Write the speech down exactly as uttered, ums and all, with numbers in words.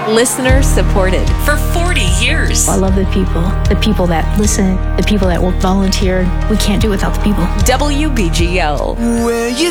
Listener supported for forty years. I love the people, the people that listen, the people that will volunteer. We can't do it without the people. W B G L. Where you